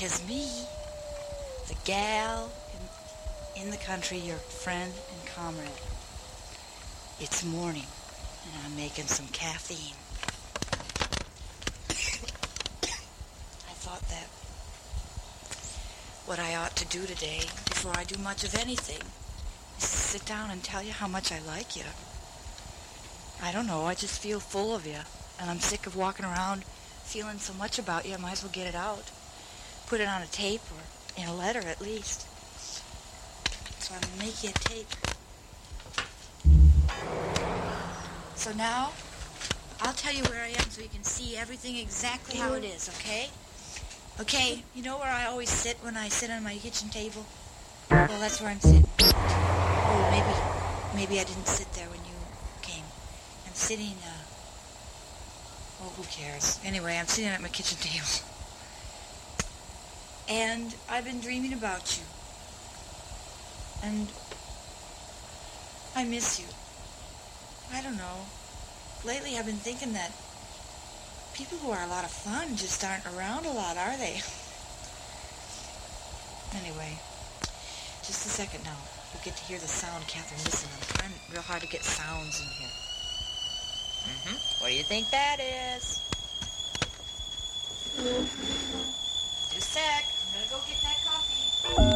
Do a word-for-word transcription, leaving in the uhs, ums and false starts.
is me, the gal in, in the country, your friend and comrade. It's morning, and I'm making some caffeine. I thought that what I ought to do today, before I do much of anything, is to sit down and tell you how much I like you. I don't know, I just feel full of you, and I'm sick of walking around feeling so much about you. I might as well get it out. Put it on a tape, or in a letter at least. So I'm going to make you a tape. So now, I'll tell you where I am so you can see everything exactly how it is, okay? Okay, you know where I always sit when I sit on my kitchen table? Well, that's where I'm sitting. Oh, maybe, maybe I didn't sit there when you came. I'm sitting, uh... oh, who cares? Anyway, I'm sitting at my kitchen table. And I've been dreaming about you. And I miss you. I don't know. Lately I've been thinking that people who are a lot of fun just aren't around a lot, are they? Anyway, just a second now. We'll get to hear the sound. Catherine, listen, I'm trying real hard to get sounds in here. Mm-hmm. What do you think that is? Just a sec. I'm gonna go get that coffee.